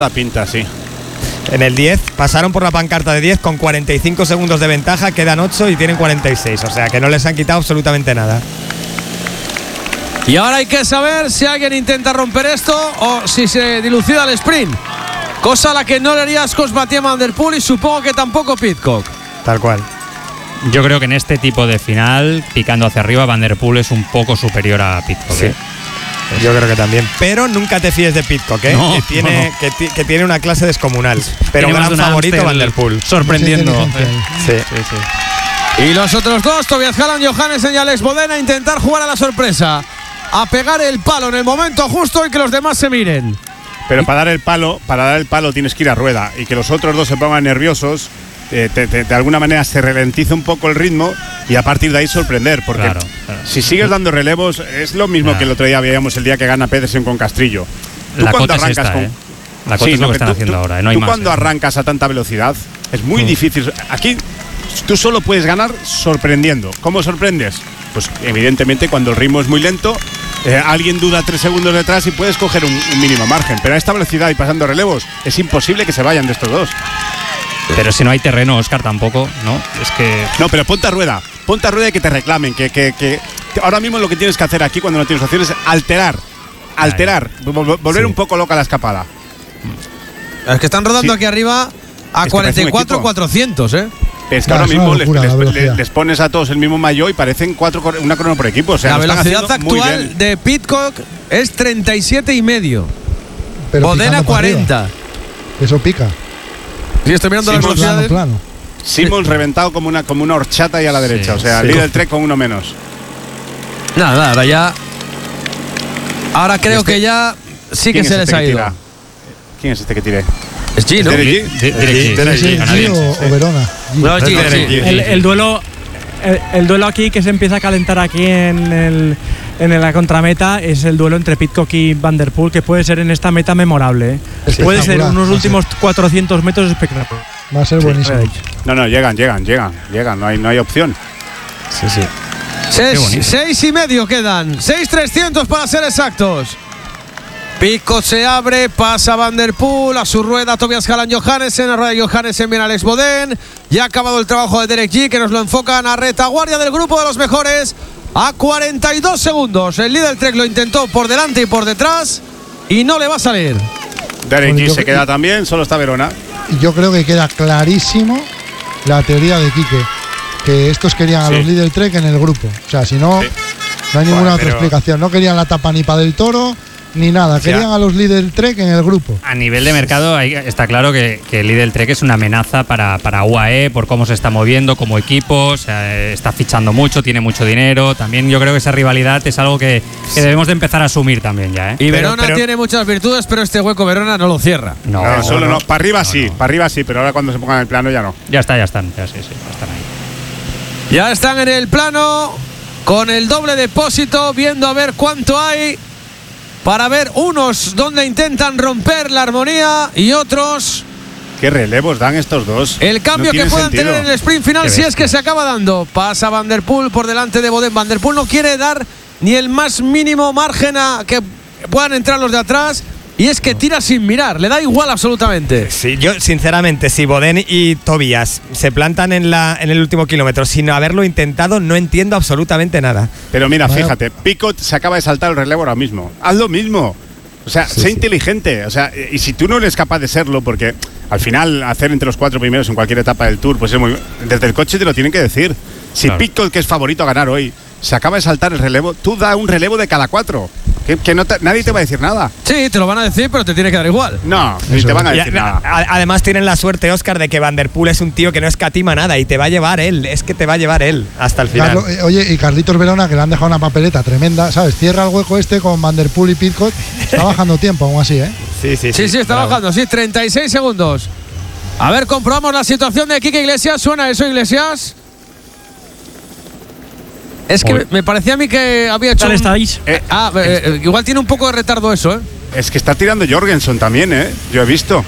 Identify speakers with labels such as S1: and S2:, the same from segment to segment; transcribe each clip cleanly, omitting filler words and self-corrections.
S1: La pinta, sí.
S2: En el 10 pasaron por la pancarta de 10 con 45 segundos de ventaja, quedan 8 y tienen 46, o sea que no les han quitado absolutamente nada.
S3: Y ahora hay que saber si alguien intenta romper esto o si se dilucida el sprint, cosa a la que no le haría ascos Mathieu Van Der Poel y supongo que tampoco Pidcock.
S2: Tal cual.
S4: Yo creo que en este tipo de final, picando hacia arriba, Van Der Poel es un poco superior a Pidcock.
S2: Sí. Yo creo que también. Pero nunca te fíes de Pidcock, ¿eh?
S4: No,
S2: que tiene una clase descomunal. Pero
S4: tiene
S2: gran favorito Van Der Poel.
S4: Sorprendiendo.
S2: Sí.
S3: Y los otros dos, Tobias Halland, Johannessen y Alex Bodén, a intentar jugar a la sorpresa, a pegar el palo en el momento justo y que los demás se miren.
S1: Pero para dar el palo tienes que ir a rueda y que los otros dos se pongan nerviosos. De alguna manera se ralentiza un poco el ritmo y a partir de ahí sorprender, porque
S4: claro.
S1: Si sigues dando relevos es lo mismo que el otro día veíamos el día que gana Pedersen con Castrillo.
S4: La cota es esta, La cota es lo que están haciendo ahora, no hay
S1: tú
S4: más.
S1: Cuando arrancas a tanta velocidad es muy difícil. Aquí tú solo puedes ganar sorprendiendo. ¿Cómo sorprendes? Pues evidentemente cuando el ritmo es muy lento, alguien duda 3 segundos detrás y puedes coger un mínimo margen, pero a esta velocidad y pasando relevos es imposible que se vayan de estos dos.
S4: Pero si no hay terreno, Óscar, tampoco, ¿no? Es que...
S1: No, pero ponte a rueda y que te reclamen, que ahora mismo lo que tienes que hacer aquí cuando no tienes opción es alterar, volver un poco loca la escapada.
S3: Es que están rodando aquí arriba a 44-400, ¿eh?
S1: Es que ahora mismo les pones a todos el mismo maillot y parecen una crono por equipo. O sea,
S3: la velocidad actual de Pidcock es 37,5. Bodén a 40.
S5: Eso pica.
S3: Sí, estoy mirando las velocidades.
S5: Plano.
S1: Simmons reventado como una horchata ahí a la derecha. O sea, líder del Trek con uno menos.
S3: Nada, ahora ya. Ahora creo que ya sí que se les ha ido.
S1: ¿Quién es este que tire?
S3: ¿Es G, no?
S1: ¿Derek
S5: G o Verona?
S3: No, G.
S6: El duelo aquí que se empieza a calentar aquí en la contrameta es el duelo entre Pidcock y Van Der Poel, que puede ser en esta meta memorable, ¿eh? Puede ser unos últimos 400 metros espectaculares.
S5: Va a ser buenísimo.
S1: No, llegan, no hay opción.
S3: Sí. 6,5 quedan, 6,300 para ser exactos. Pidcock se abre, pasa Van Der Poel, a su rueda Tobias Halland, Johannessen, a rueda Johannessen viene Alex Bodén. Ya ha acabado el trabajo de Derek G, que nos lo enfocan a retaguardia del grupo de los mejores. A 42 segundos, el líder Trek lo intentó por delante y por detrás y no le va a salir.
S1: Derek G se queda también, solo está Verona.
S5: Y yo creo que queda clarísimo la teoría de Quique, que estos querían a los líder Trek en el grupo. O sea, si no, no hay ninguna otra explicación. No querían la tapa ni para del Toro ni nada, querían a los líder Trek en el grupo.
S4: A nivel de mercado está claro que el líder Trek es una amenaza para UAE por cómo se está moviendo como equipo, o sea, está fichando mucho, tiene mucho dinero. También yo creo que esa rivalidad es algo que debemos de empezar a asumir también ya, ¿eh?
S3: Y Verona tiene muchas virtudes, pero este hueco Verona no lo cierra.
S1: No. Para arriba sí, pero ahora cuando se pongan en el plano ya no.
S4: Ya están ahí.
S3: Ya están en el plano con el doble depósito, viendo a ver cuánto hay, para ver unos donde intentan romper la armonía y otros
S1: qué relevos dan estos dos.
S3: El cambio que puedan tener en el sprint final, si es que se acaba dando. Pasa Van Der Poel por delante de Bodén. Van Der Poel no quiere dar ni el más mínimo margen a que puedan entrar los de atrás. Y es que tira sin mirar, le da igual absolutamente.
S2: Sí, yo sinceramente, si Bodén y Tobias se plantan en el último kilómetro sin haberlo intentado, no entiendo absolutamente nada.
S1: Pero mira, fíjate, Pidcock se acaba de saltar el relevo ahora mismo. Haz lo mismo. O sea, sé inteligente. O sea, y si tú no eres capaz de serlo, porque al final hacer entre los 4 primeros en cualquier etapa del Tour, pues es muy. Desde el coche te lo tienen que decir. Si Pidcock, que es favorito a ganar hoy, se acaba de saltar el relevo, tú da un relevo de cada 4. Que nadie te va a decir nada.
S3: Sí, te lo van a decir, pero te tiene que dar igual.
S1: No, ni te van a decir nada.
S2: Además tienen la suerte, Óscar, de que Van Der Poel es un tío que no escatima nada y te va a llevar él. Es que te va a llevar él hasta el final.
S5: Oye, y Carlitos Verona, que le han dejado una papeleta tremenda, ¿sabes? Cierra el hueco este con Van Der Poel y Pidcock. Está bajando tiempo aún así, ¿eh?
S3: Sí, está bajando, 36 segundos. A ver, comprobamos la situación de Quique Iglesias. ¿Suena eso, Iglesias? Es que me parecía a mí que había hecho.
S6: ¿Dónde estáis?
S3: Igual tiene un poco de retardo eso, ¿eh?
S1: Es que está tirando Jorgensen también, ¿eh? Yo he visto.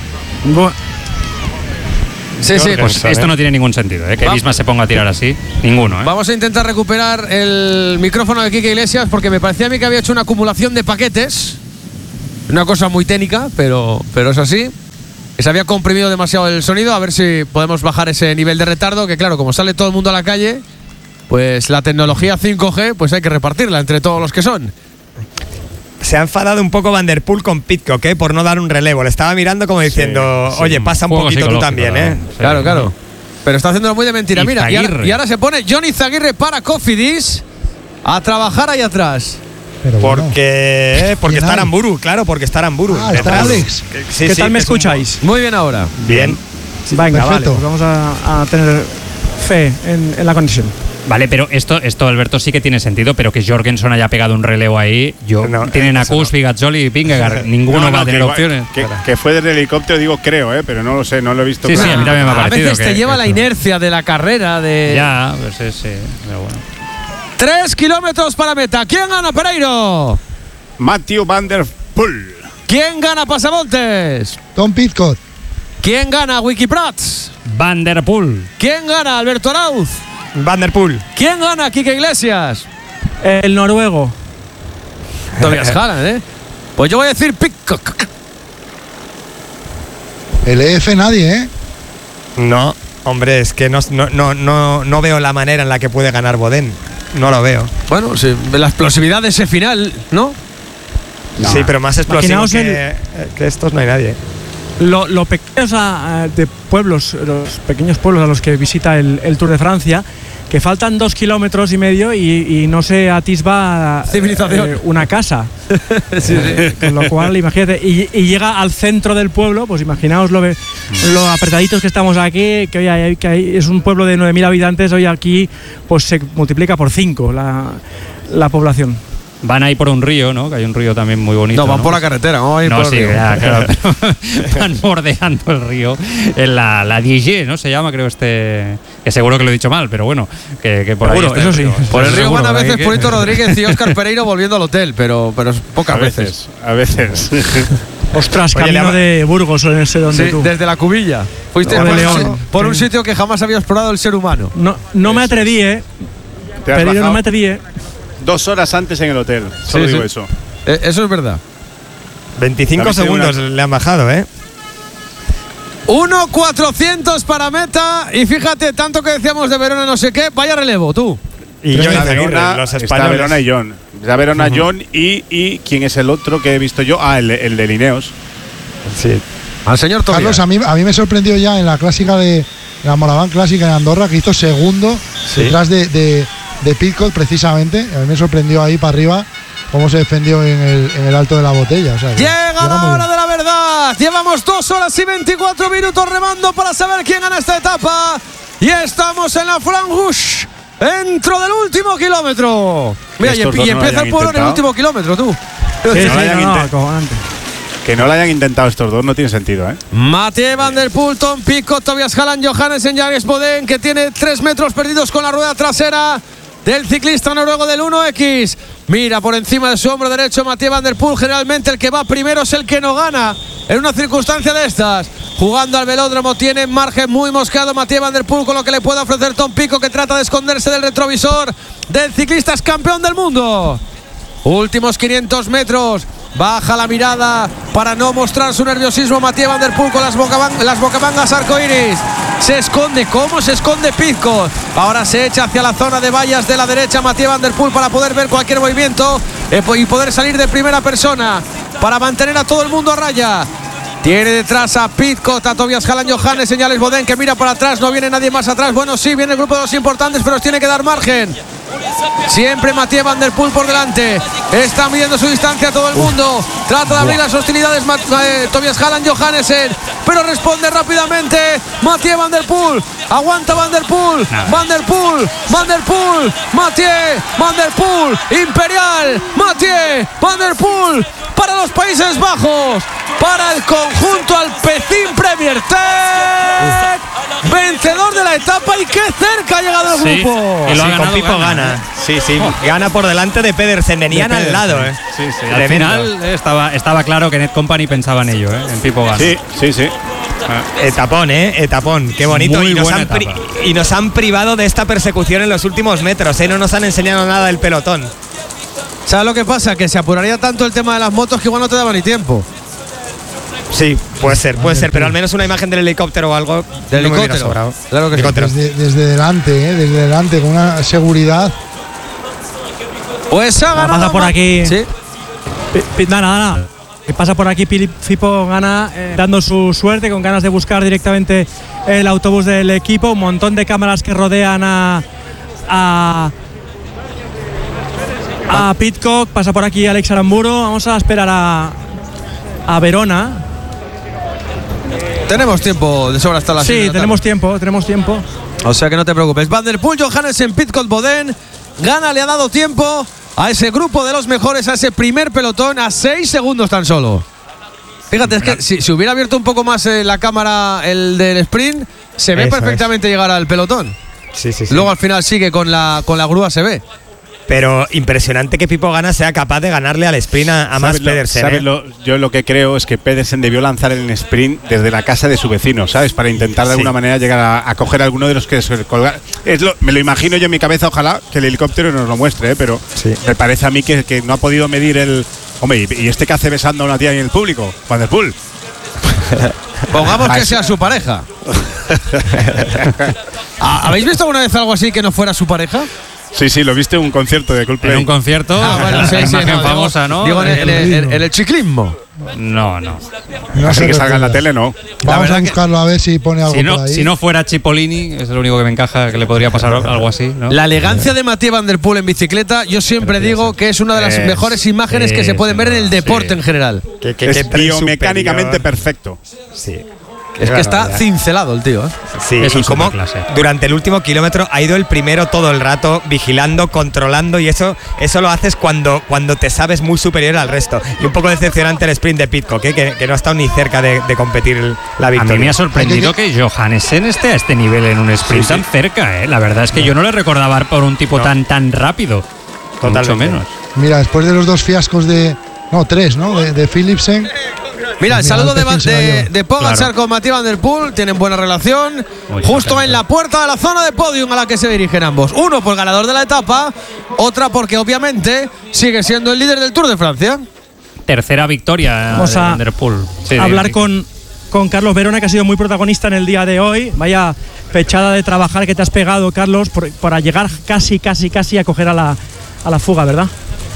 S3: Sí.
S4: Pues esto no tiene ningún sentido, ¿eh? Que Visma se ponga a tirar así. Ninguno, ¿eh?
S3: Vamos a intentar recuperar el micrófono de Quique Iglesias, porque me parecía a mí que había hecho una acumulación de paquetes. Una cosa muy técnica, pero es así. se había comprimido demasiado el sonido. A ver si podemos bajar ese nivel de retardo, que claro, como sale todo el mundo a la calle, pues la tecnología 5G pues hay que repartirla entre todos los que son.
S2: Se ha enfadado un poco Van der Poel con Pidcock, por no dar un relevo. Le estaba mirando como diciendo, oye, pasa un poquito tú también,
S4: Sí.
S3: Claro. Pero está haciéndolo muy de mentira. Mira, y ahora se pone Johnny Zaguirre para Cofidis a trabajar ahí atrás.
S5: Pero bueno.
S2: Porque está Aramburu, claro, porque está Aramburu.
S5: Está Alex.
S2: Sí,
S6: ¿Qué tal me escucháis?
S3: Muy bien ahora.
S2: Bien.
S6: Venga,
S5: Perfecto.
S6: vale, pues vamos a tener fe en la conexión.
S4: Vale, pero esto, Alberto, sí que tiene sentido, pero que Jorgensen haya pegado un relevo ahí. Tienen a Kuss, Bigazzoli y Vingegaard. Ninguno va a tener opciones.
S1: Que fue desde el helicóptero, digo, creo, pero no lo sé, no lo he visto.
S4: Sí,
S1: claro.
S4: a mí también me ha
S3: A
S4: parecido.
S3: veces te lleva la inercia de la carrera de…
S4: Ya, pues sí, pero bueno.
S3: 3 kilómetros para meta. ¿Quién gana, Pereiro?
S1: Matthew Van Der Poel.
S3: ¿Quién gana, Pasamontes?
S5: Tom Pidcock.
S3: ¿Quién gana, Wikiprats?
S4: Van der Poel.
S3: ¿Quién gana, Alberto Arauz?
S2: Van der Poel.
S3: ¿Quién gana, Quique Iglesias?
S6: El noruego.
S3: Tobias Haaland, Pues yo voy a decir Pidcock.
S5: El EF nadie,
S2: No, hombre, es que no veo la manera en la que puede ganar Bodén. No lo veo.
S3: Bueno, sí, la explosividad de ese final, ¿no?
S2: Sí, pero más explosivo
S6: Imaginaos
S2: que estos no hay nadie.
S6: Lo pequeños de pueblos, los pequeños pueblos a los que visita el Tour de Francia, que faltan 2,5 kilómetros y no se atisba
S3: Civilización.
S6: una casa. Con lo cual, imagínate, y llega al centro del pueblo, pues imaginaos lo apretaditos que estamos aquí, que hoy es un pueblo de 9.000 habitantes, hoy aquí pues se multiplica por 5 la población.
S4: Van ahí por un río, ¿no? Que hay un río también muy bonito.
S3: No, van por la carretera, vamos a ir por el río.
S4: Ya, claro, pero van bordeando el río en la Diege, ¿no? Se llama, creo, que seguro que lo he dicho mal, pero bueno, que por
S6: Seguro,
S4: ahí está
S6: eso
S4: el
S6: sí.
S3: Por el río
S6: Seguro,
S3: van a veces
S6: que-
S3: Polito Rodríguez y Óscar Pereiro volviendo al hotel, pero pocas veces.
S1: A veces.
S6: Ostras,
S2: Oye,
S6: camino de Burgos o en ese donde
S3: Sí,
S6: tú.
S3: desde la Cubilla. Fuiste
S6: O de
S3: por,
S6: León.
S3: por un
S6: Sí.
S3: sitio que jamás había explorado el ser humano.
S6: No me atreví,
S1: Te has
S6: Pereiro, no
S1: bajado
S6: me atreví,
S1: 2 horas antes en el hotel. Solo
S3: Sí,
S1: digo
S3: sí.
S1: eso.
S3: Eso es verdad.
S2: 25
S1: También tiene
S2: segundos le han bajado,
S3: 1.400 para meta. Y fíjate, tanto que decíamos de Verona no sé qué, vaya relevo, tú.
S2: Y
S1: Está
S2: Johnny Zaguirre,
S1: Verona,
S2: los
S1: está
S2: españoles.
S1: Verona y John. Está Verona, John y ¿quién es el otro que he visto yo? El de Lineos.
S2: Sí.
S3: Al señor Tobias.
S5: Carlos, a mí me sorprendió ya en la clásica de la Moraván Clásica en Andorra, que hizo segundo detrás de Pidcock, precisamente. A mí me sorprendió ahí para arriba cómo se defendió en el alto de la botella. O sea,
S3: Llega la
S5: muy
S3: hora
S5: bien.
S3: de la verdad. Llevamos 2 horas y 24 minutos remando para saber quién gana esta etapa. Y estamos en la Franche, dentro del último kilómetro. Mira, y
S1: Estos dos no lo
S3: empieza
S1: hayan
S3: el pueblo en el
S1: intentado.
S3: último kilómetro, tú.
S6: Sí,
S1: no
S6: sí,
S1: lo hayan intentado.
S6: acojonante.
S1: Que no lo hayan intentado estos dos no tiene sentido, ¿eh?
S3: Mathieu Van Der Poel, Tom Pidcock, Tobias Haaland, Johannessen, James Bodén, que tiene 3 metros perdidos con la rueda trasera del ciclista noruego del 1X. Mira por encima de su hombro derecho Mathieu Van Der Poel. Generalmente el que va primero es el que no gana en una circunstancia de estas. Jugando al velódromo, tiene margen muy mosqueado Mathieu Van Der Poel con lo que le puede ofrecer Tom Pidcock, que trata de esconderse del retrovisor del ciclista, es campeón del mundo. Últimos 500 metros. Baja la mirada para no mostrar su nerviosismo Mathieu Van Der Poel con las bocamangas arcoíris. Se esconde. ¿Cómo se esconde Pidcock? Ahora se echa hacia la zona de vallas de la derecha Mathieu Van Der Poel para poder ver cualquier movimiento y poder salir de primera persona para mantener a todo el mundo a raya. Tiene detrás a Pidcock, a Tobias Haaland, Johannes, señales Bodén, que mira para atrás, no viene nadie más atrás. Bueno, sí, viene el grupo de los importantes, pero os tiene que dar margen. Siempre Mathieu Van Der Poel por delante. Está midiendo su distancia a todo el mundo. Trata de abrir las hostilidades Tobias Haaland, Johannessen, pero responde rápidamente Mathieu Van Der Poel. Aguanta Van Der Poel. Van Der Poel. Van Der Poel. Mathieu Van Der Poel. Imperial. Mathieu Van Der Poel. Para los Países Bajos. Para el conjunto Alpecin Premier Tech. Vencedor de la etapa y qué cerca ha llegado el
S4: Sí,
S3: grupo.
S4: y lo ha
S2: Sí,
S4: ganado,
S2: con Pipo gana. Sí, gana por delante de Pedersen. Venían al lado,
S4: Sí, sí. Al
S2: Tremendo.
S4: final estaba claro que Netcompany pensaba en ello, en Pipo Gana.
S1: Sí.
S2: Etapón, etapón. Qué bonito.
S4: Muy
S2: Y nos,
S4: buena
S2: han
S4: etapa.
S2: y nos han privado de esta persecución en los últimos metros, No nos han enseñado nada del pelotón.
S3: ¿Sabes lo que pasa? Que se apuraría tanto el tema de las motos que igual no te daba ni tiempo.
S2: Sí, Puede ser, pero al menos una imagen del helicóptero o algo.
S3: Del helicóptero.
S2: Claro que
S5: desde delante, con una seguridad.
S3: Pues ha ganado.
S6: Pasa por aquí.
S3: Sí.
S6: Nada. Que pasa por aquí Filippo Ganna dando su suerte, con ganas de buscar directamente el autobús del equipo. Un montón de cámaras que rodean a Pidcock. Pasa por aquí Alex Aramburu. Vamos a esperar a Verona.
S3: Tenemos tiempo de sobra hasta la
S6: Sí, tenemos tiempo.
S3: O sea que no te preocupes. Van der Poel, Johannesen, Pidcock, Boden. Ganna le ha dado tiempo a ese grupo de los mejores, a ese primer pelotón, a 6 segundos tan solo. Fíjate, es que si hubiera abierto un poco más la cámara, el del sprint, se ve perfectamente llegar al pelotón.
S2: Sí.
S3: Luego al final sigue con la grúa, se ve.
S2: Pero impresionante que Filippo Ganna sea capaz de ganarle al sprint a Mads Pedersen.
S1: Yo lo que creo es que Pedersen debió lanzar el sprint desde la casa de su vecino, ¿sabes? Para intentar de alguna manera llegar a coger a alguno de los que se colgar. Me lo imagino yo en mi cabeza, ojalá que el helicóptero nos lo muestre, pero me parece a mí que no ha podido medir el... Hombre, ¿y este que hace besando a una tía en el público? Van der Poel.
S3: Pongamos que sea su pareja. ¿Habéis visto alguna vez algo así que no fuera su pareja?
S1: Sí, lo viste en un concierto de Coldplay.
S4: En un concierto,
S3: bueno,
S4: la imagen famosa, ¿no?
S3: Digo, en el ciclismo.
S4: No.
S1: Así que salga en la tele, ¿no?
S5: Vamos a buscarlo a ver si pone algo por ahí.
S4: Si no fuera Cipollini, es lo único que me encaja, que le podría pasar algo así, ¿no?
S3: La elegancia de Mathieu Van der Poel en bicicleta, yo siempre digo que es una de las mejores imágenes que se pueden ver en el deporte en general.
S1: Es biomecánicamente perfecto.
S2: Sí.
S3: Es que está cincelado el tío, ¿eh?
S2: Sí,
S4: es
S2: y como durante el último kilómetro ha ido el primero todo el rato vigilando, controlando, y eso lo haces cuando te sabes muy superior al resto. Y un poco decepcionante el sprint de Pidcock, que no ha estado ni cerca de competir la victoria.
S4: A mí me ha sorprendido que Johannesen esté a este nivel en un sprint tan cerca, ¿eh? La verdad es que yo no le recordaba por un tipo tan rápido. Mucho menos.
S5: Mira, después de los 2 fiascos tres, ¿no? De Philipsen.
S3: Mira, el saludo de Pogačar con Mathieu Van der Poel. Tienen buena relación. Justo en la puerta de la zona de podium a la que se dirigen ambos. Uno por ganador de la etapa, otra porque obviamente sigue siendo el líder del Tour de Francia.
S4: Tercera victoria de Van der Poel.
S6: Hablar con Carlos Verona, que ha sido muy protagonista en el día de hoy. Vaya pechada de trabajar que te has pegado, Carlos, para llegar casi a coger a la fuga, ¿verdad?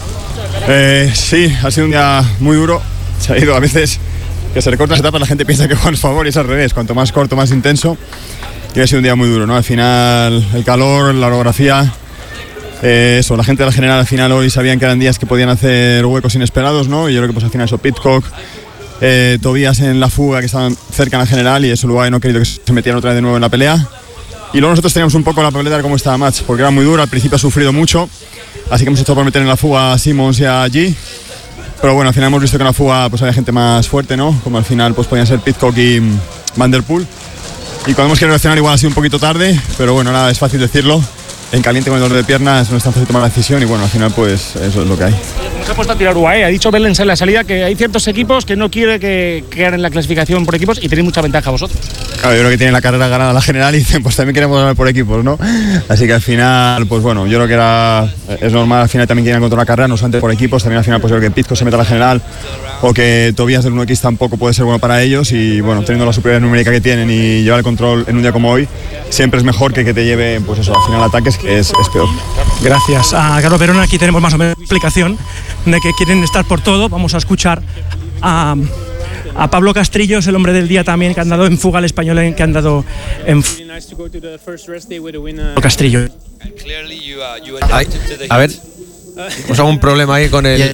S7: Sí, ha sido un día muy duro. Se ha ido a veces que se recortan las etapas, la gente piensa que juega a favor y es al revés, cuanto más corto, más intenso. Y ha sido un día muy duro, ¿no? Al final, el calor, la orografía, la gente de la general al final hoy sabían que eran días que podían hacer huecos inesperados, ¿no? Y yo creo que pues al final eso, Pidcock, Tobias en la fuga que estaban cerca en la general, y eso Uruguay no ha querido que se metieran otra vez de nuevo en la pelea. Y luego nosotros teníamos un poco la papeleta de cómo estaba Mads, porque era muy duro, al principio ha sufrido mucho, así que hemos hecho por meter en la fuga a Simons y a G. Pero bueno, al final hemos visto que en la fuga pues había gente más fuerte, ¿no? Como al final pues podían ser Pidcock y Van der Poel. Y cuando hemos querido reaccionar igual ha sido un poquito tarde, pero bueno, nada, es fácil decirlo. En caliente con el dolor de piernas no es tan fácil tomar la decisión y bueno, al final pues eso es lo que hay.
S8: Se ha puesto a tirar UAE, ha dicho Belens en la salida que hay ciertos equipos que no quiere que ganen la clasificación por equipos y tenéis mucha ventaja vosotros.
S7: Claro, yo creo que tienen la carrera ganada la general y dicen pues también queremos ganar por equipos, ¿no? Así que al final, pues bueno, yo creo que es normal, al final también quieren encontrar la carrera, no solamente por equipos, también al final pues yo creo que Pidcock se meta a la general o que Tobias del 1X tampoco puede ser bueno para ellos y bueno, teniendo la superioridad numérica que tienen y llevar el control en un día como hoy, siempre es mejor que te lleve pues eso, al final ataques, que es peor.
S6: Gracias a Carlos Verona. Aquí tenemos más o menos explicación de que quieren estar por todo. Vamos a escuchar a Pablo Castrillo, es el hombre del día también, que ha andado en fuga, al español que ha andado en Castrillo.
S3: A ver, pues algún problema ahí con el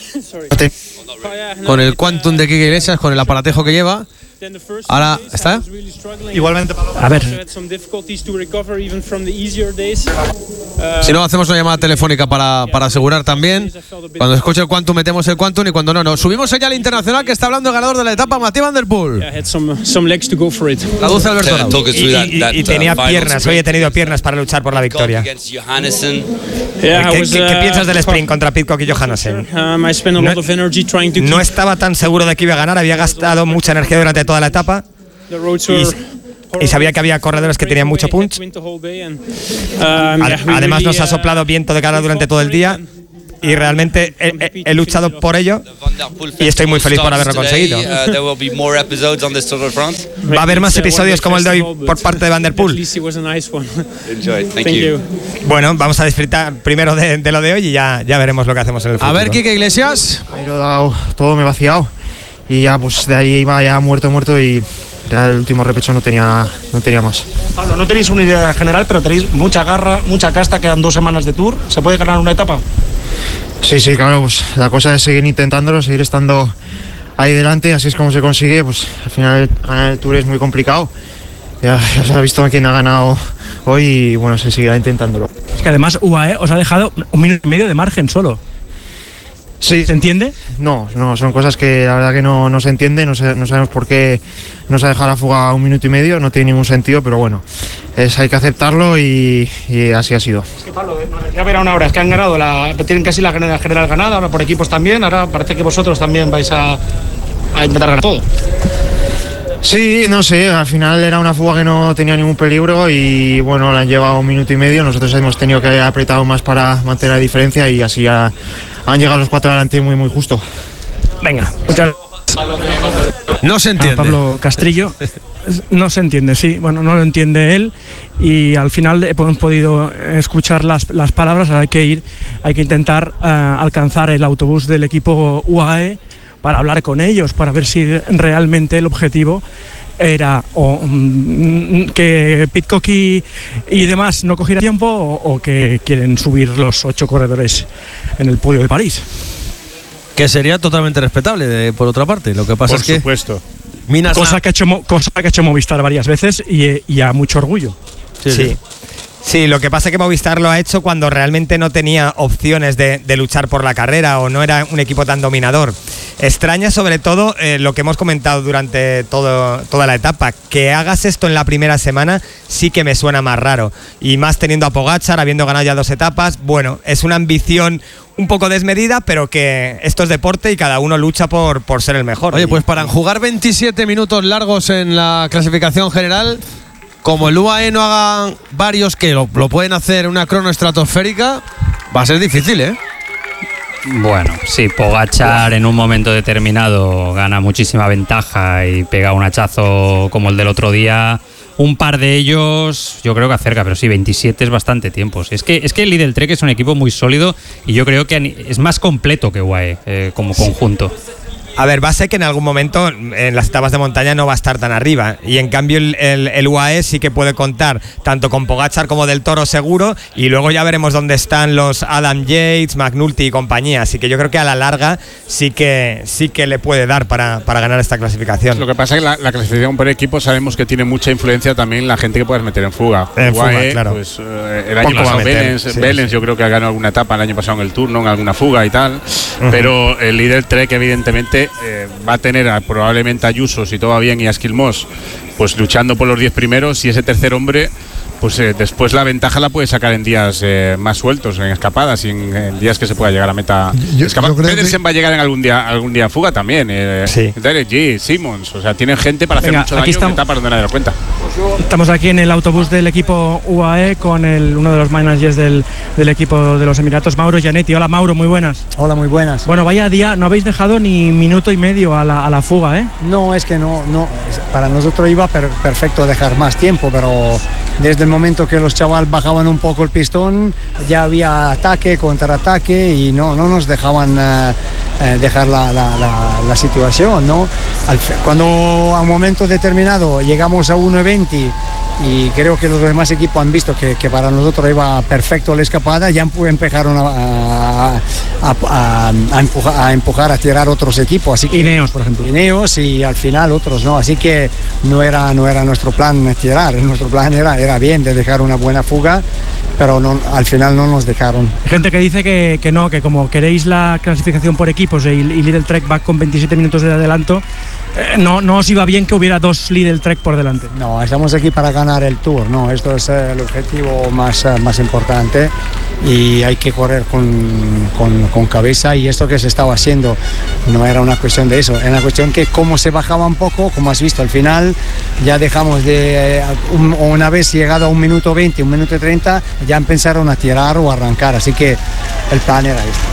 S3: Quantum de Quique Iglesias, con el aparatejo que lleva. Ahora, ¿está?
S6: Igualmente, a ver.
S3: Si no, hacemos una llamada telefónica para asegurar también. Cuando escuche el Quantum, metemos el Quantum y cuando no. Subimos allá al internacional que está hablando el ganador de la etapa, Mathieu Van der Poel. Traduce Alberto Arau.
S2: Y tenía piernas, hoy he tenido piernas para luchar por la victoria. ¿Qué piensas del sprint contra Pidcock y Johannesen? No estaba tan seguro de que iba a ganar, había gastado mucha energía durante toda la etapa y sabía que había corredores que tenían mucho punch. Además nos ha soplado viento de cara durante todo el día y realmente he luchado por ello y estoy muy feliz por haberlo conseguido. Va a haber más episodios como el de hoy por parte de Van der Poel. Bueno, vamos a disfrutar primero de lo de hoy y ya veremos lo que hacemos en el futuro.
S3: A ver, Quique Iglesias.
S9: Ahí lo he dado todo, me he vaciado y ya pues de ahí iba ya muerto y ya el último repecho no tenía más.
S8: Pablo, no tenéis una idea general, pero tenéis mucha garra, mucha casta, quedan 2 semanas de Tour. ¿Se puede ganar una etapa?
S9: Sí, claro, pues la cosa es seguir intentándolo, seguir estando ahí delante, así es como se consigue. Pues al final ganar el Tour es muy complicado. Ya se ha visto quién ha ganado hoy y bueno, se seguirá intentándolo.
S6: Es que además UAE os ha dejado 1 minuto y medio de margen solo.
S9: Sí.
S6: ¿Se entiende?
S9: No, son cosas que la verdad que no se entiende, no sabemos por qué nos ha dejado la fuga 1 minuto y medio, no tiene ningún sentido, pero bueno, hay que aceptarlo y así ha sido.
S8: Es que Pablo, ya verán ahora, es que han ganado, tienen casi la general ganada, ahora por equipos también, ahora parece que vosotros también vais a intentar ganar todo.
S9: Sí, no sé, al final era una fuga que no tenía ningún peligro y bueno, la han llevado 1 minuto y medio, nosotros hemos tenido que haber apretado más para mantener la diferencia y así han llegado los 4 adelante muy justo.
S6: Venga, muchas
S3: No se entiende.
S6: Pablo Castrillo, no se entiende, sí, bueno, no lo entiende él y al final hemos podido escuchar las palabras, hay que intentar alcanzar el autobús del equipo UAE para hablar con ellos, para ver si realmente el objetivo era que Pidcock y demás no cogiera tiempo o que quieren subir los 8 corredores en el podio de París.
S3: Que sería totalmente respetable, por otra parte. Lo que pasa es que...
S1: Por supuesto.
S6: Cosa que ha hecho Movistar varias veces y a mucho orgullo.
S2: Sí. Sí, lo que pasa es que Movistar lo ha hecho cuando realmente no tenía opciones de luchar por la carrera o no era un equipo tan dominador. Extraña sobre todo lo que hemos comentado durante toda la etapa. Que hagas esto en la primera semana sí que me suena más raro. Y más teniendo a Pogačar, habiendo ganado ya 2 etapas. Bueno, es una ambición un poco desmedida, pero que esto es deporte y cada uno lucha por ser el mejor.
S3: Oye, pues para jugar 27 minutos largos en la clasificación general... Como el UAE no hagan varios que lo pueden hacer en una crono estratosférica, va a ser difícil, ¿eh?
S4: Bueno, sí, Pogačar en un momento determinado gana muchísima ventaja y pega un hachazo como el del otro día. Un par de ellos yo creo que acerca, pero sí, 27 es bastante tiempo. Es que el Lidl Trek es un equipo muy sólido y yo creo que es más completo que UAE como conjunto.
S2: A ver, va a ser que en algún momento en las etapas de montaña no va a estar tan arriba y en cambio el UAE sí que puede contar tanto con Pogačar como Del Toro seguro y luego ya veremos dónde están los Adam Yates, McNulty y compañía, así que yo creo que a la larga sí que le puede dar para ganar esta clasificación.
S1: Lo que pasa es que la clasificación por equipo sabemos que tiene mucha influencia también la gente que puedes meter en fuga.
S2: En
S1: UAE,
S2: fuga, claro.
S1: Pues, el año pasado Belens yo creo que ha ganado alguna etapa el año pasado en el Tour, ¿no? En alguna fuga y tal, pero el Lidl Trek evidentemente va a tener probablemente a Ayuso, si todo va bien, y a Esquilmós pues luchando por los 10 primeros y ese tercer hombre pues después la ventaja la puede sacar en días más sueltos, en escapadas y en días que se pueda llegar a meta. Pedersen va a llegar en algún día a fuga también. Derek G, Simmons, o sea, tienen gente para hacer mucho daño en etapas donde nadie lo cuenta.
S6: Estamos aquí en el autobús del equipo UAE con uno de los managers del equipo de los Emiratos, Mauro Gianetti. Hola Mauro, muy buenas.
S10: Hola, muy buenas.
S6: Bueno, vaya día, no habéis dejado ni minuto y medio a la fuga, ¿eh?
S10: No, es que no, para nosotros iba perfecto dejar más tiempo, pero desde el momento que los chavales bajaban un poco el pistón, ya había ataque, contraataque y no nos dejaban dejar la situación, ¿no? Cuando a un momento determinado llegamos a 1:20 y creo que los demás equipos han visto que para nosotros iba perfecto la escapada, ya empezaron a empujar, a tirar otros equipos, así que
S6: Ineos, por ejemplo.
S10: Ineos y al final otros no, así que no era nuestro plan tirar, nuestro plan era bien de dejar una buena fuga, pero al final no nos dejaron.
S6: Hay gente que dice que no, que como queréis la clasificación por equipos y Lidl Trek va con 27 minutos de adelanto, no os iba bien que hubiera 2 Lidl Trek por delante.
S10: No, estamos aquí para ganar el Tour, no, esto es el objetivo más importante y hay que correr con cabeza, y esto que se estaba haciendo no era una cuestión de eso, era una cuestión que como se bajaba un poco, como has visto al final ya dejamos una vez llegado a 1 minuto 20, 1 minuto 30 ya empezaron a tirar o a arrancar, así que el plan era esto.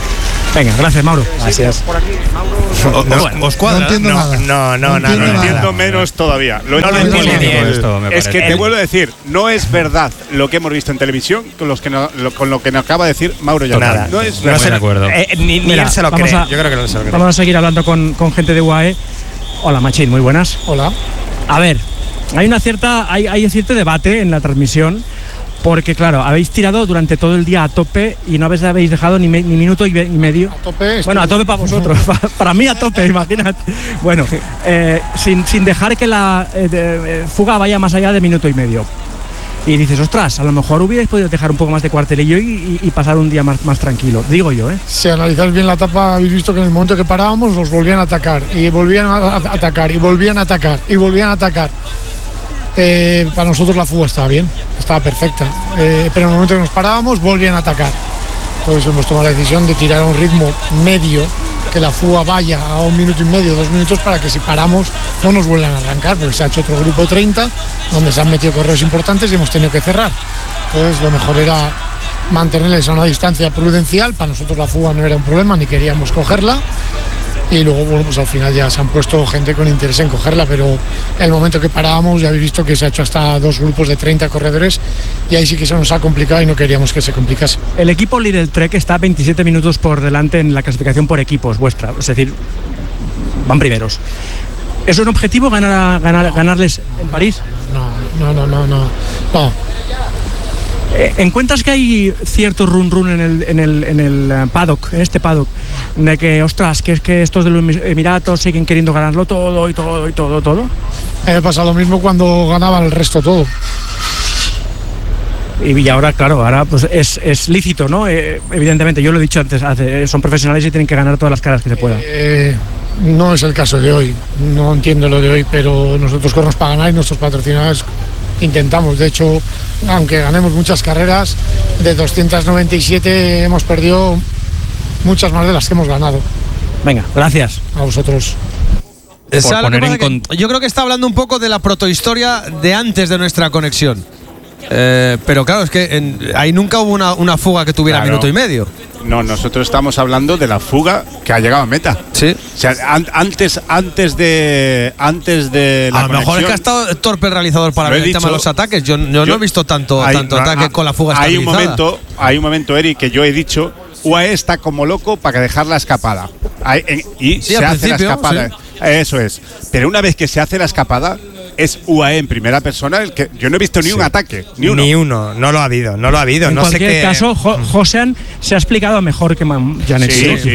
S6: Venga, gracias, Mauro.
S2: Gracias.
S3: ¿Os cuadra?
S5: No entiendo nada.
S2: No
S1: entiendo menos todavía.
S2: No lo entiendo bien.
S1: Es que te vuelvo a decir, no es verdad lo que hemos visto en televisión con lo que nos acaba de decir Mauro Llorca.
S2: Nada.
S1: No es
S4: No estoy de acuerdo.
S2: Ni él se lo cree. Yo creo que no se lo cree.
S6: Vamos a seguir hablando con gente de UAE. Hola, Machín, muy buenas.
S8: Hola.
S6: A ver, hay cierto debate en la transmisión, porque claro, habéis tirado durante todo el día a tope y no habéis dejado ni minuto y medio.
S8: A tope.
S6: Bueno, a tope para vosotros, para mí a tope, imagínate. Bueno, sin dejar que la fuga vaya más allá de minuto y medio. Y dices, ostras, a lo mejor hubierais podido dejar un poco más de cuartelillo y pasar un día más tranquilo, digo yo, ¿eh?
S8: Si analizáis bien la etapa, habéis visto que en el momento que parábamos los volvían a atacar y volvían a atacar y volvían a atacar y volvían a atacar. Para nosotros la fuga estaba bien, estaba perfecta, pero en el momento que nos parábamos volvían a atacar. Entonces hemos tomado la decisión de tirar a un ritmo medio, que la fuga vaya a 1 minuto y medio, 2 minutos, para que si paramos no nos vuelvan a arrancar, porque se ha hecho otro grupo 30 donde se han metido correos importantes y hemos tenido que cerrar. Entonces lo mejor era mantenerles a una distancia prudencial. Para nosotros la fuga no era un problema, ni queríamos cogerla. Y luego, bueno, pues al final ya se han puesto gente con interés en cogerla, pero el momento que parábamos ya habéis visto que se ha hecho hasta 2 grupos de 30 corredores y ahí sí que se nos ha complicado y no queríamos que se complicase.
S6: El equipo Lidl Trek está 27 minutos por delante en la clasificación por equipos vuestra, es decir, van primeros. ¿Es un objetivo ganarles en París?
S8: No.
S6: ¿Encuentras que hay cierto run en el paddock, en este paddock, de que, ostras, que es que estos de los Emiratos siguen queriendo ganarlo todo?
S8: Me pasa lo mismo cuando ganaban el resto todo.
S6: Y ahora, claro, pues es lícito, ¿no? Evidentemente, yo lo he dicho antes, son profesionales y tienen que ganar todas las caras que se puedan.
S8: No es el caso de hoy, no entiendo lo de hoy, pero nosotros corremos para ganar y nuestros patrocinadores intentamos. De hecho, aunque ganemos muchas carreras, de 297 hemos perdido muchas más de las que hemos ganado.
S6: Venga, gracias.
S8: A vosotros.
S3: Yo creo que está hablando un poco de la protohistoria de antes de nuestra conexión. Pero claro, es que ahí nunca hubo una fuga que tuviera minuto y medio.
S1: No, nosotros estamos hablando de la fuga que ha llegado a meta.
S3: Sí.
S1: O sea, antes de la
S3: a lo mejor es que ha estado torpe el realizador para ver el tema de los ataques. Yo no he visto tanto ataque con la fuga estabilizada.
S1: Hay un momento, Eric, que yo he dicho, UAE está como loco para dejar la escapada. Y se hace la escapada. Sí. Eso es. Pero una vez que se hace la escapada, es UAE en primera persona el que yo no he visto ni un ataque, ni uno.
S2: No lo ha habido.
S6: En cualquier caso, Josean se ha explicado mejor que Janet.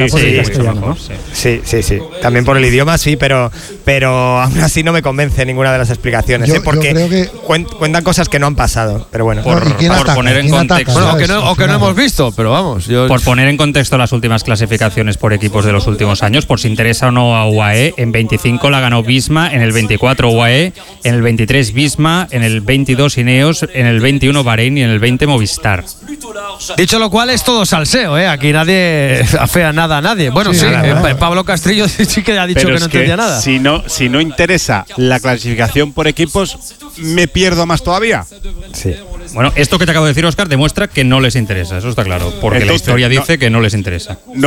S2: Sí. También por el idioma, sí, pero aún así no me convence ninguna de las explicaciones, porque yo creo que cuentan cosas que no han pasado, pero bueno.
S4: Por poner en contexto.
S3: O que no hemos visto, pero vamos.
S4: Por poner en contexto las últimas clasificaciones por equipos de los últimos años, por si interesa o no a UAE, en 25 la ganó Visma, en el 24 UAE, en el 23 Visma, en el 22 Ineos, en el 21 Bahrein y en el 20 Movistar.
S3: Dicho lo cual, es todo salseo, ¿eh? Aquí nadie afea nada a nadie. Bueno, Pablo Castrillo sí que ha dicho que no entendía nada.
S1: Si no interesa la clasificación por equipos, me pierdo más todavía.
S2: Sí.
S4: Bueno, esto que te acabo de decir, Óscar, demuestra que no les interesa, eso está claro, porque entonces, la historia dice que no les interesa.
S1: No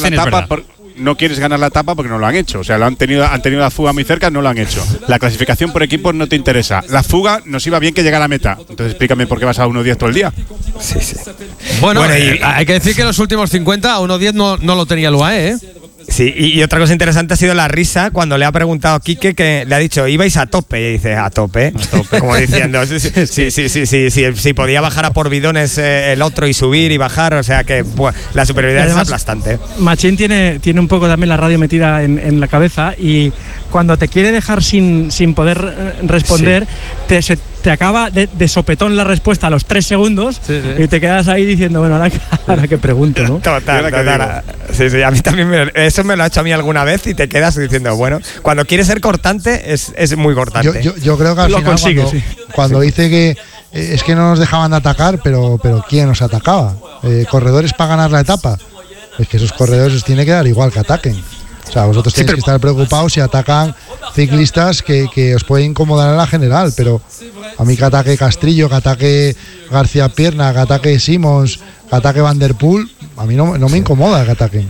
S1: quieres ganar la etapa porque no lo han hecho. O sea, han tenido la fuga muy cerca, no lo han hecho. La clasificación por equipos no te interesa. La fuga nos iba bien que llegara a meta. Entonces explícame por qué vas a 1.10 todo el día.
S2: Sí.
S3: Bueno, hay que decir que los últimos 50 a 1.10 no lo tenía el UAE, ¿eh?
S2: Sí, y otra cosa interesante ha sido la risa cuando le ha preguntado a Quique, que le ha dicho, ibais a tope, y dice, a tope, como diciendo, sí, podía bajar a por bidones el otro y subir y bajar, o sea que la superioridad además, es aplastante.
S6: Machín tiene un poco también la radio metida en la cabeza, y cuando te quiere dejar sin poder responder, te acaba de sopetón la respuesta a los 3 segundos y te quedas ahí diciendo, bueno, ahora que pregunto, ¿no?
S2: Total. Sí, a mí también eso me lo ha hecho a mí alguna vez y te quedas diciendo, bueno, cuando quieres ser cortante es muy cortante.
S5: Yo creo que al final cuando dice que es que no nos dejaban de atacar, pero ¿quién nos atacaba? ¿Corredores para ganar la etapa? Es que esos corredores les tiene que dar igual que ataquen. O sea, vosotros tenéis que estar preocupados si atacan ciclistas que os pueden incomodar en la general, pero a mí que ataque Castrillo, que ataque García Pierna, que ataque Simons, que ataque Van der Poel, a mí no me incomoda que ataquen.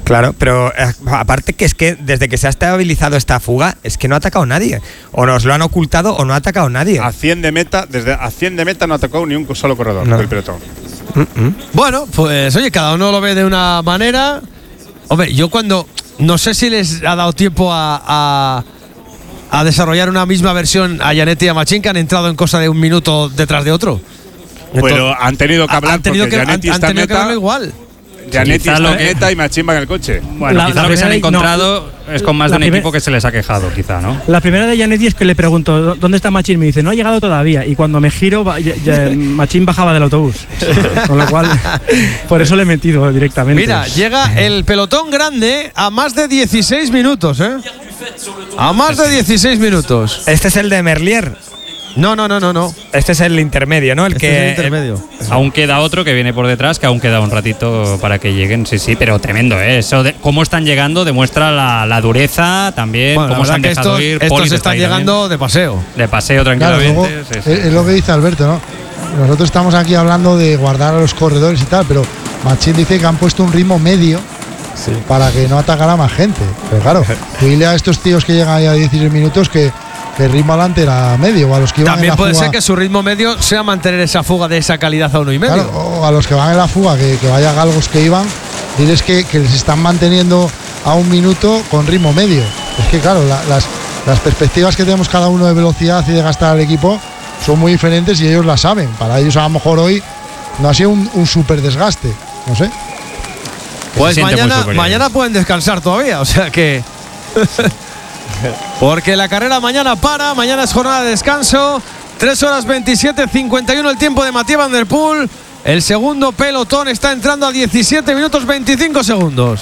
S2: Claro, pero aparte que es que desde que se ha estabilizado esta fuga, es que no ha atacado nadie. O nos lo han ocultado o no ha atacado nadie.
S1: A 100 de meta, no ha atacado ni un solo corredor del pelotón.
S3: Bueno, pues oye, cada uno lo ve de una manera. Hombre, yo cuando... No sé si les ha dado tiempo a desarrollar una misma versión a Janet y a Machín, que han entrado en cosa de un minuto detrás de otro.
S1: Pero han tenido que hablar porque Janetti está en meta.
S3: Igual.
S1: Janetti está en meta y Machín va en el coche.
S4: Bueno, quizá lo que se han encontrado es con más de un equipo que se les ha quejado, quizá, ¿no?
S6: La primera de Janetti es que le pregunto ¿dónde está Machín? Me dice, no ha llegado todavía. Y cuando me giro, Machín bajaba del autobús. Con lo cual, por eso le he metido directamente.
S3: Mira, llega el pelotón grande a más de 16 minutos, ¿eh? A más de 16 minutos.
S2: Este es el de Merlier.
S3: No.
S2: Este es el intermedio, ¿no?
S3: Es el intermedio.
S4: Aún queda otro que viene por detrás, que aún queda un ratito para que lleguen. Sí, pero tremendo, ¿eh? Eso de cómo están llegando demuestra la dureza también,
S3: bueno,
S4: cómo se han dejado ir.
S3: Estos están llegando de paseo.
S4: De paseo, tranquilamente.
S5: Claro, luego, es lo que dice Alberto, ¿no? Nosotros estamos aquí hablando de guardar a los corredores y tal, pero Machín dice que han puesto un ritmo medio para que no atacara más gente. Pero claro, tú dile a estos tíos que llegan ahí a 16 minutos que el ritmo adelante era medio, o a los que iban
S3: también
S5: en la fuga.
S3: También puede ser que su ritmo medio sea mantener esa fuga de esa calidad a 1,5.
S5: Claro, o a los que van en la fuga, que vaya galgos que iban, diles que les están manteniendo a 1 minuto con ritmo medio. Es que claro, las perspectivas que tenemos cada uno de velocidad y de gastar al equipo son muy diferentes y ellos la saben. Para ellos a lo mejor hoy no ha sido un súper desgaste, no sé.
S3: Pues mañana pueden descansar todavía, o sea que... Porque la carrera mañana mañana es jornada de descanso. 3 horas 27:51 el tiempo de Mathieu Van Der Poel. El segundo pelotón está entrando a 17 minutos 25 segundos.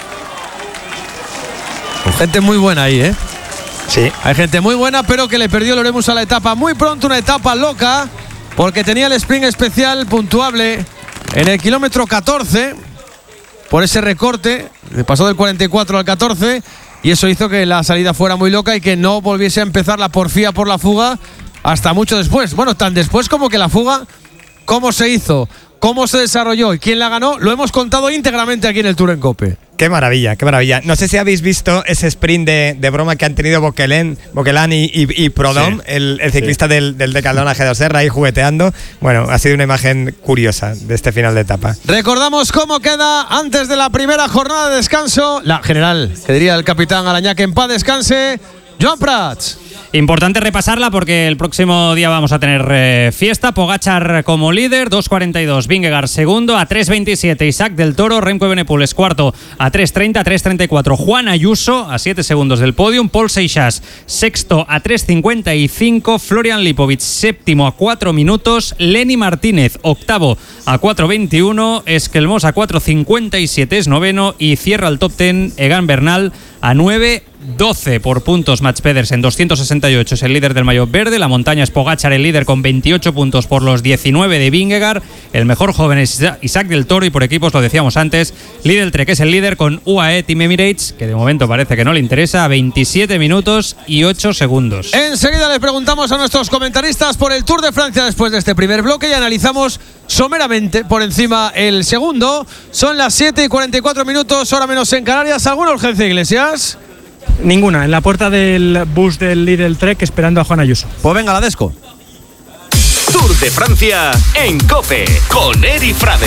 S3: Gente muy buena ahí, ¿eh?
S2: Sí.
S3: Hay gente muy buena, pero que le perdió Loremus a la etapa muy pronto, una etapa loca, porque tenía el sprint especial puntuable en el kilómetro 14. Por ese recorte, pasó del 44 al 14. Y eso hizo que la salida fuera muy loca y que no volviese a empezar la porfía por la fuga hasta mucho después. Bueno, tan después como que la fuga, cómo se hizo, cómo se desarrolló y quién la ganó, lo hemos contado íntegramente aquí en el Tour en COPE.
S2: Qué maravilla, qué maravilla. No sé si habéis visto ese sprint de broma que han tenido Bockelán y Prudhomme, sí, el ciclista del Decathlon AG2 Serra ahí jugueteando. Bueno, ha sido una imagen curiosa de este final de etapa.
S3: Recordamos cómo queda antes de la primera jornada de descanso. La general, que diría el capitán Arañá, que en paz descanse, Joan Prats.
S4: Importante repasarla porque el próximo día vamos a tener fiesta. Pogačar como líder, 2.42. Vingegaard segundo, a 3.27. Isaac del Toro, Remco Evenepoel es cuarto, a 3.30, 3.34. Juan Ayuso, a 7 segundos del podium. Paul Seixas, sexto, a 3.55. Florian Lipovic, séptimo, a 4 minutos. Lenny Martínez, octavo, a 4.21. Esquelmos, a 4.57, es noveno. Y cierra el top 10 Egan Bernal, a 9.12 por puntos. Mats Pedersen, 268, es el líder del maillot verde. La montaña es Pogačar, el líder, con 28 puntos por los 19 de Vingegaard. El mejor joven es Isaac del Toro y por equipos, lo decíamos antes, Lidl Trek es el líder con UAE Team Emirates, que de momento parece que no le interesa, a 27 minutos y 8 segundos.
S3: Enseguida les preguntamos a nuestros comentaristas por el Tour de Francia después de este primer bloque y analizamos someramente por encima el segundo. Son las 7:44 minutos, hora menos en Canarias. ¿Alguna urgencia, Iglesias?
S6: Ninguna, en la puerta del bus del Lidl Trek esperando a Juan Ayuso.
S3: Pues venga, la desco.
S11: Tour de Francia en COPE con Eri Frade.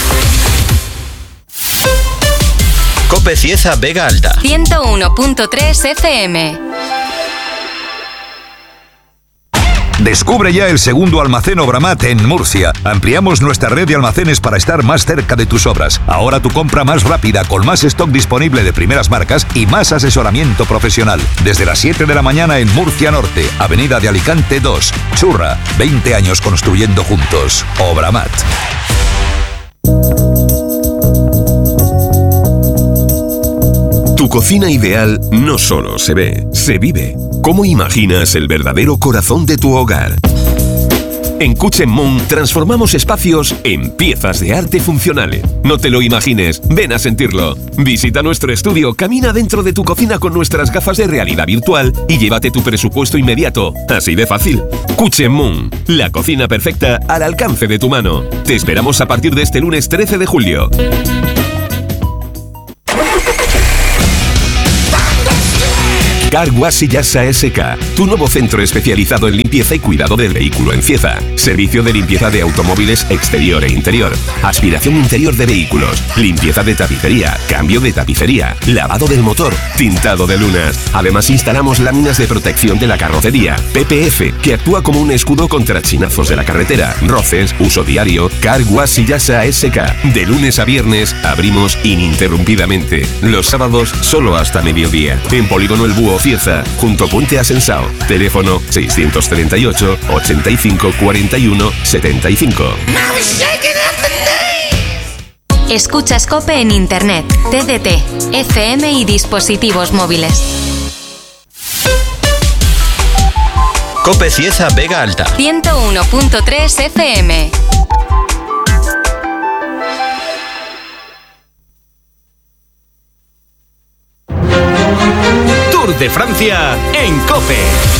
S11: COPE Cieza Vega Alta
S12: 101.3 FM.
S13: Descubre ya el segundo almacén Obramat en Murcia. Ampliamos nuestra red de almacenes para estar más cerca de tus obras. Ahora tu compra más rápida, con más stock disponible de primeras marcas y más asesoramiento profesional. Desde las 7 de la mañana en Murcia Norte, Avenida de Alicante 2. Churra, 20 años construyendo juntos. Obramat.
S11: Tu cocina ideal no solo se ve, se vive. ¿Cómo imaginas el verdadero corazón de tu hogar? En Kitchen Moon transformamos espacios en piezas de arte funcionales. No te lo imagines, ven a sentirlo. Visita nuestro estudio, camina dentro de tu cocina con nuestras gafas de realidad virtual y llévate tu presupuesto inmediato. Así de fácil. Kitchen Moon, la cocina perfecta al alcance de tu mano. Te esperamos a partir de este lunes 13 de julio. Car Wash y Yasa SK, tu nuevo centro especializado en limpieza y cuidado del vehículo en Cieza. Servicio de limpieza de automóviles exterior e interior, aspiración interior de vehículos, limpieza de tapicería, cambio de tapicería, lavado del motor, tintado de lunas. Además instalamos láminas de protección de la carrocería, PPF, que actúa como un escudo contra chinazos de la carretera, roces, uso diario. Car Wash y Yasa SK. De lunes a viernes abrimos ininterrumpidamente. Los sábados solo hasta mediodía. En Polígono El Búho Cieza, junto a Puente Asensao. Teléfono 638 85 41 75.
S12: Escuchas COPE en Internet, TDT, FM y dispositivos móviles.
S14: COPE Cieza Vega Alta
S12: 101.3 FM.
S14: Tour de Francia en COPE.